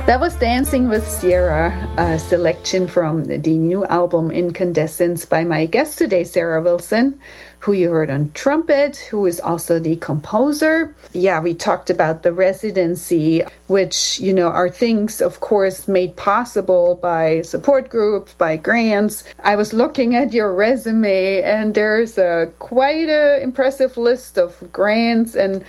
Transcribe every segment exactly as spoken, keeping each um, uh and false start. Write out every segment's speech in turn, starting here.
That was Dancing with Sierra, a selection from the new album Incandescence by my guest today, Sarah Wilson, who you heard on trumpet, who is also the composer. Yeah, we talked about the residency, which, you know, are things, of course, made possible by support groups, by grants. I was looking at your resume, and there's a quite an impressive list of grants and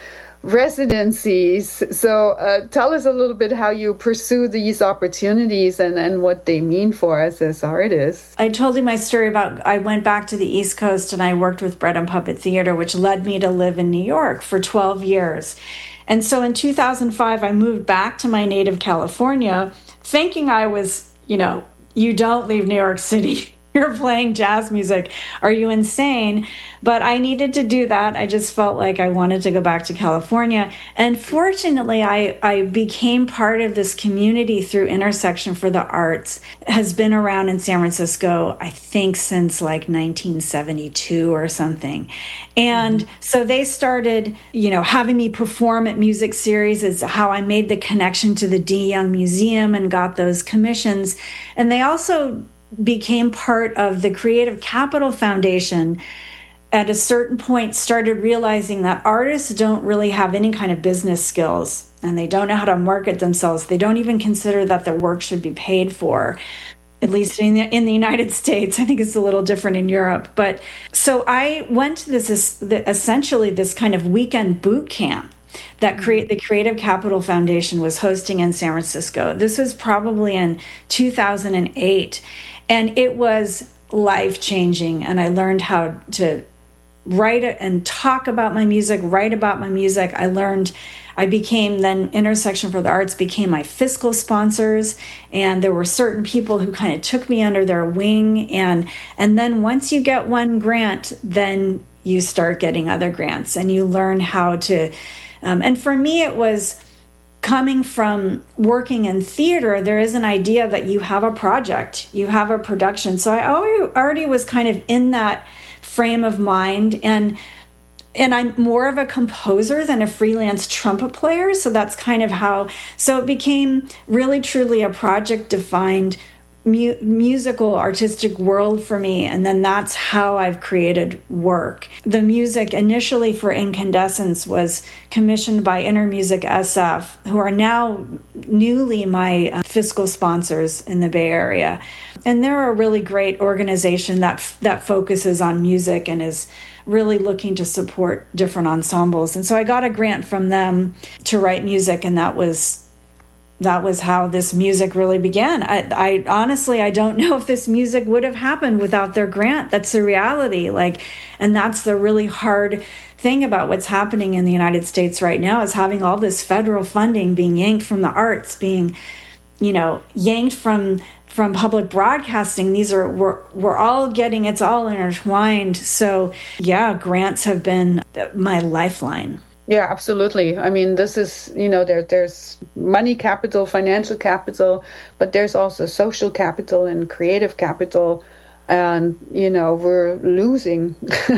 residencies. So uh, tell us a little bit how you pursue these opportunities and, and what they mean for us as artists. I told you my story about I went back to the East Coast and I worked with Bread and Puppet Theater, which led me to live in New York for twelve years. And so in two thousand five, I moved back to my native California thinking I was, you know, you don't leave New York City. You're playing jazz music. Are you insane? But I needed to do that. I just felt like I wanted to go back to California. And fortunately, I, I became part of this community through Intersection for the Arts. It has been around in San Francisco, I think, since like nineteen seventy-two or something. And mm-hmm. so they started, you know, having me perform at music series. Is how I made the connection to the D. Young Museum and got those commissions. And they also became part of the Creative Capital Foundation. At a certain point, started realizing that artists don't really have any kind of business skills and they don't know how to market themselves. They don't even consider that their work should be paid for, at least in the, in the United States. I think it's a little different in Europe. But so I went to this, essentially this kind of weekend boot camp that create, the Creative Capital Foundation was hosting in San Francisco. This was probably in two thousand eight. And it was life-changing. And I learned how to write and talk about my music, write about my music. I learned, I became then Intersection for the Arts became my fiscal sponsors. And there were certain people who kind of took me under their wing. And, and then once you get one grant, then you start getting other grants and you learn how to, um, and for me, it was coming from working in theater, there is an idea that you have a project, you have a production. So I already was kind of in that frame of mind, and and I'm more of a composer than a freelance trumpet player. So that's kind of how, so it became really truly a project-defined mu- musical artistic world for me. And then that's how I've created work. The music initially for Incandescence was commissioned by Intermusic S F, who are now newly my uh, fiscal sponsors in the Bay Area. And they're a really great organization that that focuses on music and is really looking to support different ensembles. And so I got a grant from them to write music, and that was that was how this music really began. I, I honestly, I don't know if this music would have happened without their grant. That's the reality. Like, and that's the really hard thing about what's happening in the United States right now, is having all this federal funding being yanked from the arts, being, you know, yanked from from public broadcasting. These are, we're, we're all getting, it's all intertwined. So yeah, grants have been my lifeline. Yeah, absolutely. I mean, this is, you know, there there's money capital, financial capital, but there's also social capital and creative capital. And, you know, we're losing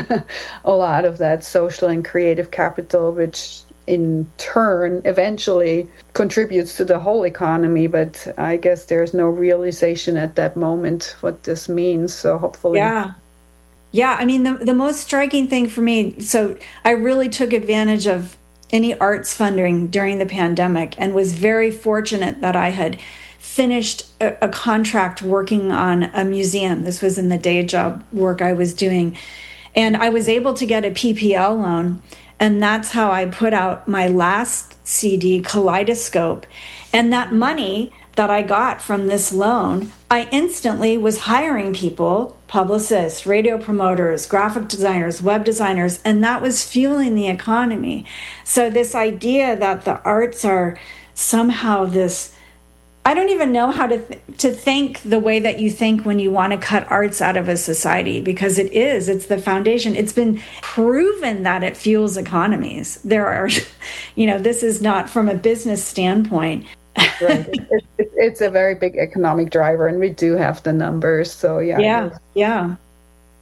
a lot of that social and creative capital, which in turn eventually contributes to the whole economy. But I guess there's no realization at that moment what this means. So hopefully. Yeah. Yeah, I mean, the, the most striking thing for me, so I really took advantage of any arts funding during the pandemic and was very fortunate that I had finished a, a contract working on a museum. This was in the day job work I was doing. And I was able to get a P P L loan. And that's how I put out my last C D, Kaleidoscope. And that money that I got from this loan, I instantly was hiring people, publicists, radio promoters, graphic designers, web designers, and that was fueling the economy. So this idea that the arts are somehow this, I don't even know how to th- to think the way that you think when you want to cut arts out of a society, because it is, it's the foundation. It's been proven that it fuels economies. There are, you know, this is not from a business standpoint. Right. It's, it's, it's a very big economic driver, and we do have the numbers. So yeah. Yeah, yeah.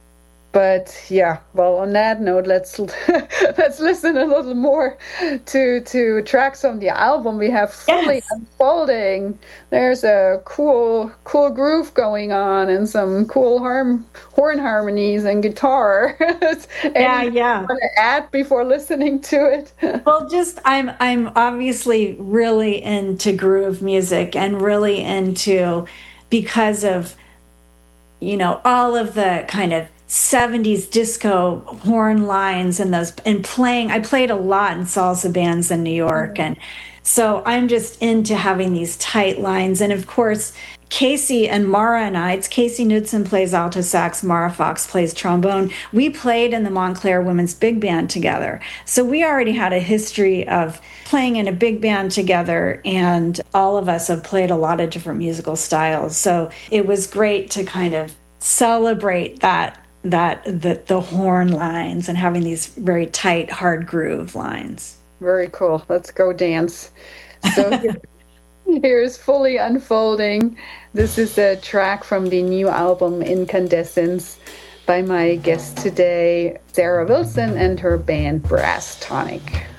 But yeah, well, on that note, let's let's listen a little more to to tracks from the album. We have Fully Yes. Unfolding. There's a cool cool groove going on and some cool harm horn harmonies and guitar. Yeah, Anything you yeah. want to add before listening to it? Well, just I'm I'm obviously really into groove music and really into because of you know, all of the kind of seventies disco horn lines and those and playing. I played a lot in salsa bands in New York. And so I'm just into having these tight lines. And of course, Casey and Mara and I, it's Casey Knudsen plays alto sax, Mara Fox plays trombone. We played in the Montclair Women's Big Band together. So we already had a history of playing in a big band together, and all of us have played a lot of different musical styles. So it was great to kind of celebrate that that the, the horn lines and having these very tight, hard groove lines. Very cool. Let's go dance. So here- here's Fully Unfolding. This is a track from the new album Incandescence by my guest today, Sarah Wilson, and her band Brass Tonic.